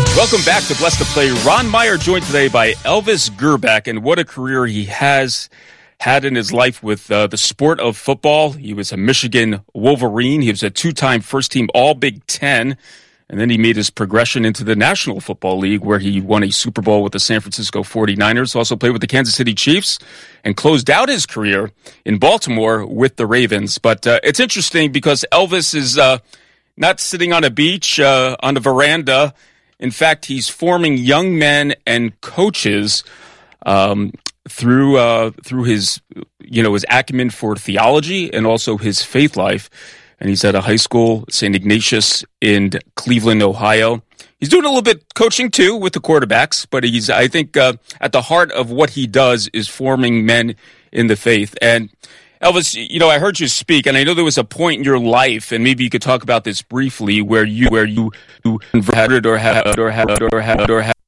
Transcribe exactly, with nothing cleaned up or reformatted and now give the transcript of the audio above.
Welcome back to Blessed to Play. Ron Meyer joined today by Elvis Grbac, and what a career he has had in his life with uh, the sport of football. He was a Michigan Wolverine. He was a two-time first-team All-Big Ten, and then he made his progression into the National Football League, where he won a Super Bowl with the San Francisco forty-niners, also played with the Kansas City Chiefs, and closed out his career in Baltimore with the Ravens. But uh, it's interesting because Elvis is uh, not sitting on a beach, uh, on a veranda. In fact, he's forming young men and coaches um, through uh, through his you know his acumen for theology and also his faith life. And he's at a high school, Saint Ignatius in Cleveland, Ohio. He's doing a little bit coaching too with the quarterbacks, but he's I think uh, at the heart of what he does is forming men in the faith. And Elvis, you know, I heard you speak, and I know there was a point in your life, and maybe you could talk about this briefly, where you where you, you converted or had or had or had or had